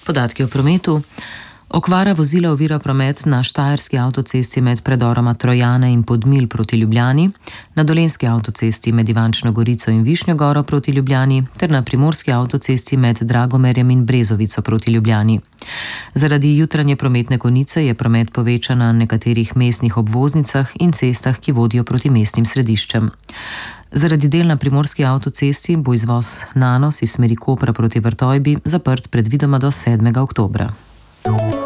Podatki o prometu. Okvara vozila ovira promet na štajerski avtocesti med predoroma Trojane in Podmilj proti Ljubljani, na dolenjski avtocesti med Ivančno Gorico in Višnjo Goro proti Ljubljani ter na primorski avtocesti med Dragomerjem in Brezovico proti Ljubljani. Zaradi jutranje prometne konice je promet povečan na nekaterih mestnih obvoznicah in cestah, ki vodijo proti mestnim središčem. Zaradi del na primorski avtocesti bo izvoz Nanos iz smeri Kopra proti Vrtojbi zaprt predvidoma do 7. oktobra.